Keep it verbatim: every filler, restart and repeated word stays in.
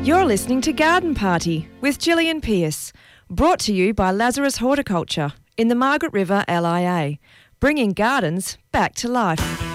You're listening to Garden Party with Gillian Pearce, brought to you by Lazarus Horticulture in the Margaret River L I A, bringing gardens back to life.